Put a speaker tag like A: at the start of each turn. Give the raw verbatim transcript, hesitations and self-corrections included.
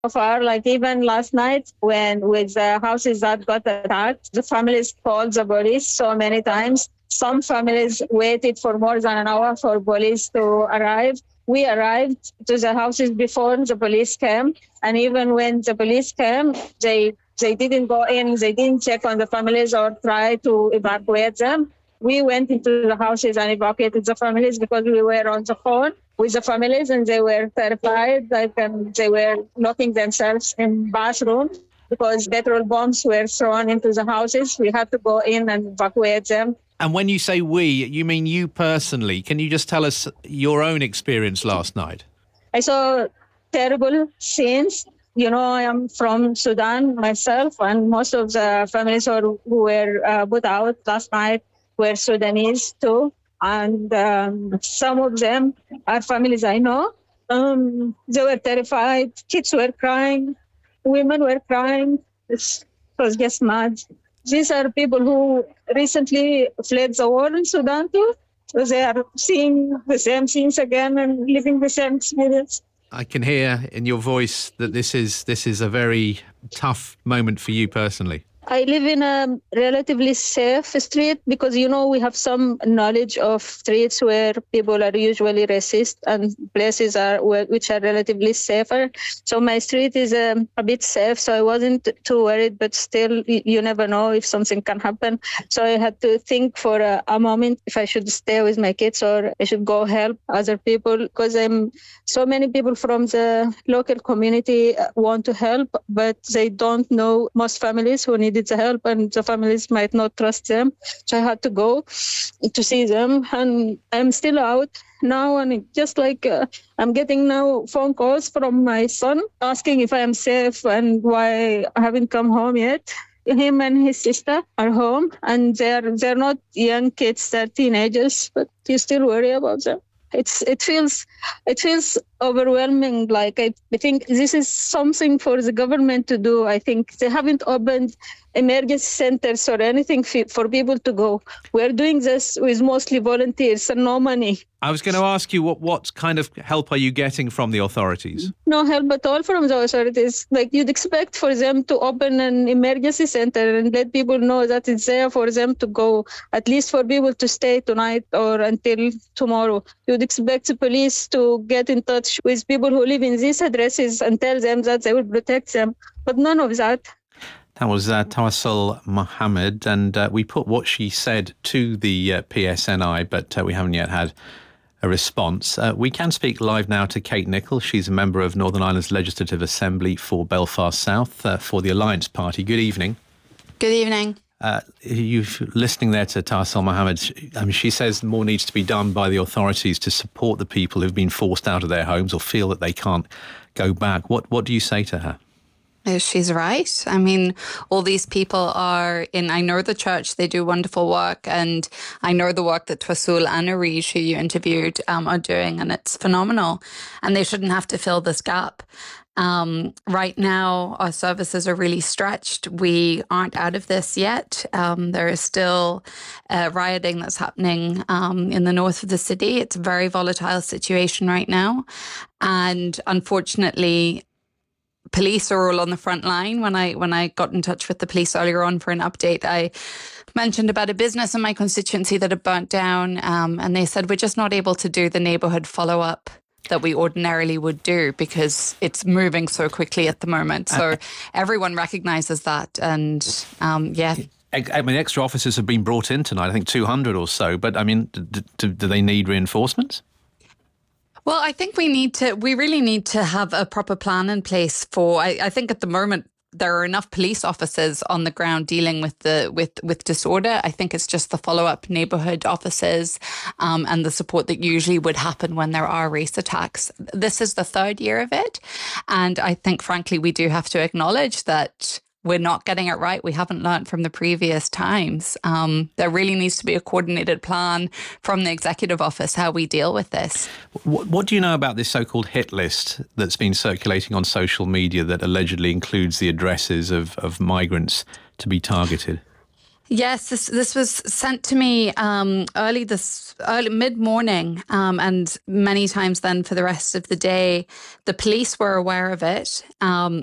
A: So far, like even last night when with the houses that got attacked, the families called the police so many times. Some families waited for more than an hour for police to arrive. We arrived to the houses before the police came. And even when the police came, they they didn't go in, they didn't check on the families or try to evacuate them. We went into the houses and evacuated the families because we were on the phone with the families and they were terrified. Like um, they were locking themselves in bathrooms because petrol bombs were thrown into the houses. We had to go in and evacuate them.
B: And when you say we, you mean you personally. Can you just tell us your own experience last night?
A: I saw terrible scenes. You know, I am from Sudan myself, and most of the families who were uh, put out last night were Sudanese too. And um, some of them are families I know. Um, they were terrified. Kids were crying. Women were crying. It was just mad. These are people who recently fled the war in Sudan too. So they are seeing the same things again and living the same experience.
B: I can hear in your voice that this is this is a very tough moment for you personally.
A: I live in a relatively safe street because, you know, we have some knowledge of streets where people are usually racist and places are where, which are relatively safer. So my street is um, a bit safe, so I wasn't too worried, but still, you, you never know if something can happen. So I had to think for a, a moment if I should stay with my kids or I should go help other people, because um, so many people from the local community want to help, but they don't know most families who need the help, and the families might not trust them. So I had to go to see them, and I'm still out now, and it just like uh, I'm getting now phone calls from my son asking if I am safe and why I haven't come home yet. Him and his sister are home, and they're they're not young kids, they're teenagers, but you still worry about them. It's it feels it feels overwhelming. Like I, I think this is something for the government to do. I think they haven't opened emergency centers or anything for people to go. We're doing this with mostly volunteers and no money.
B: I was going to ask you, what, what kind of help are you getting from the authorities?
A: No help at all from the authorities. Like you'd expect for them to open an emergency center and let people know that it's there for them to go, at least for people to stay tonight or until tomorrow. You'd expect the police to get in touch with people who live in these addresses and tell them that they will protect them, but none of that.
B: That was uh, Tawassol Mohammed, and uh, we put what she said to the uh, P S N I, but uh, we haven't yet had a response. Uh, we can speak live now to Kate Nicholl. She's a member of Northern Ireland's Legislative Assembly for Belfast South uh, for the Alliance Party. Good evening.
C: Good evening.
B: Uh, you listening there to Tawassol Mohammed, I mean, she says more needs to be done by the authorities to support the people who've been forced out of their homes or feel that they can't go back. What what do you say to her?
C: She's right. I mean, all these people are in, I know the church, they do wonderful work, and I know the work that Tawassol and Arij, who you interviewed, um, are doing, and it's phenomenal. And they shouldn't have to fill this gap. Um, right now, our services are really stretched. We aren't out of this yet. Um, there is still uh, rioting that's happening um, in the north of the city. It's a very volatile situation right now. And unfortunately, police are all on the front line. When I when I got in touch with the police earlier on for an update, I mentioned about a business in my constituency that had burnt down, um, and they said, we're just not able to do the neighbourhood follow-up that we ordinarily would do because it's moving so quickly at the moment. So everyone recognises that, and um, yeah.
B: I mean, extra officers have been brought in tonight, I think two hundred or so, but I mean, do, do, do they need reinforcements?
C: Well, I think we need to, we really need to have a proper plan in place for, I, I think at the moment, there are enough police officers on the ground dealing with the with with disorder. I think it's just the follow-up neighbourhood officers um, and the support that usually would happen when there are race attacks. This is the third year of it. And I think, frankly, we do have to acknowledge that we're not getting it right. We haven't learned from the previous times. Um, there really needs to be a coordinated plan from the executive office how we deal with this.
B: What, what do you know about this so-called hit list that's been circulating on social media that allegedly includes the addresses of, of migrants to be targeted?
C: Yes, this this was sent to me um, early this early mid morning, um, and many times then for the rest of the day, the police were aware of it. Um,